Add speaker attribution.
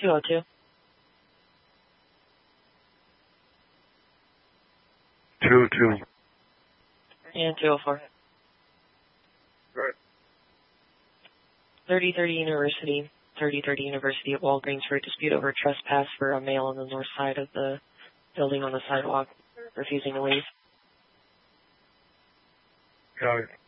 Speaker 1: 202.
Speaker 2: 202.
Speaker 1: And 204.
Speaker 2: Right.
Speaker 1: 3030 University at Walgreens for a dispute over trespass for a male on the north side of the building on the sidewalk, refusing to leave.
Speaker 2: Got it.